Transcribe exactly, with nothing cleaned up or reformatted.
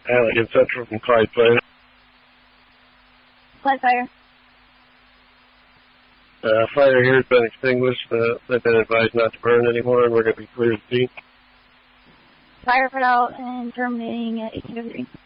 Allegan Central from Clyde Fire. Clyde Fire. Uh, fire here has been extinguished. Uh, they've been advised not to burn anymore, and we're going to be clear of the scene. Fire put out and terminating at eighteen oh three.